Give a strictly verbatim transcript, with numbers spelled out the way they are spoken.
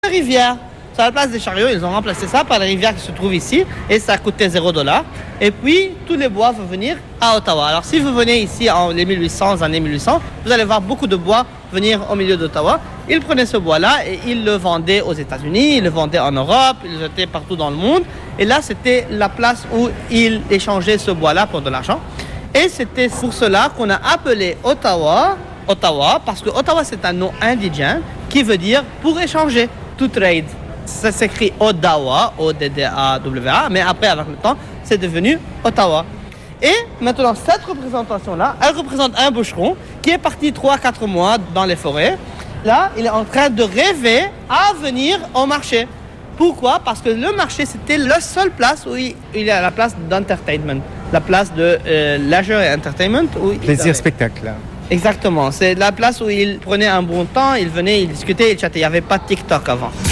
La rivière, sur la place des chariots, ils ont remplacé ça par la rivière qui se trouve ici et ça a coûté zéro dollar. Et puis, tous les bois vont venir à Ottawa. Alors, si vous venez ici en les mille huit cents, en années mille huit cents, vous allez voir beaucoup de bois venir au milieu d'Ottawa. Ils prenaient ce bois-là et ils le vendaient aux États-Unis, ils le vendaient en Europe, ils le jetaient partout dans le monde. Et là, c'était la place où ils échangeaient ce bois-là pour de l'argent. Et c'était pour cela qu'on a appelé Ottawa, Ottawa, parce que Ottawa, c'est un nom indigène qui veut dire pour échanger, to trade. Ça s'écrit Odawa, O D D A W A, mais après, avec le temps, c'est devenu Ottawa. Et maintenant, cette représentation-là, elle représente un bûcheron qui est parti trois à quatre mois dans les forêts. Là, il est en train de rêver à venir au marché. Pourquoi? Parce que le marché, c'était la seule place où il, il est à la place d'entertainment, la place de euh, leisure et entertainment. Où Plaisir, spectacle. Là. Exactement. C'est la place où il prenait un bon temps, il venait, il discutait, il chattait. Il n'y avait pas de TikTok avant.